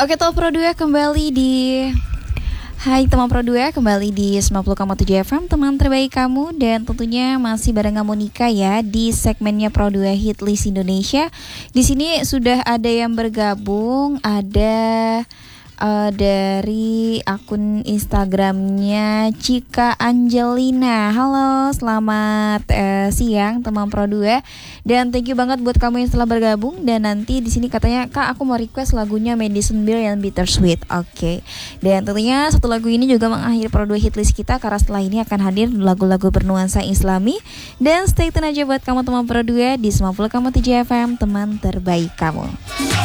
Oke, Top Pro 2 kembali di Hai teman Pro 2, kembali di 90,7 FM, teman terbaik kamu. Dan tentunya masih bareng kamu Nika ya, di segmennya Pro 2 Hit List Indonesia. Di sini sudah ada yang bergabung, ada dari akun Instagramnya Cika Angelina. Halo, selamat siang teman Pro 2. Dan thank you banget buat kamu yang telah bergabung. Dan nanti di sini katanya, Kak, aku mau request lagunya Madison Beer yang Bittersweet. Oke. Dan tentunya satu lagu ini juga mengakhiri Pro 2 hit list kita, karena setelah ini akan hadir lagu-lagu bernuansa Islami. Dan stay tune aja buat kamu teman Pro 2 di 90,7 FM, teman terbaik kamu.